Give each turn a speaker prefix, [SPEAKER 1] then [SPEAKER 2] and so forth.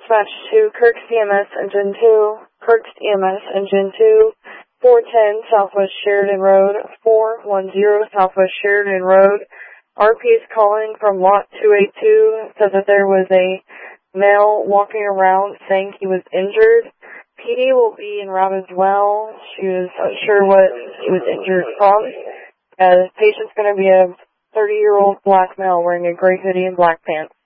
[SPEAKER 1] dispatch to Kirk's EMS Engine 2, Kirk's EMS Engine 2, 410 Southwest Sheridan Road, 410 Southwest Sheridan Road. RP is calling from lot 282, said that there was a male walking around saying he was injured. PD will be en route as well. She was unsure what he was injured from. The patient's going to be a 30-year-old black male wearing a gray hoodie and black pants.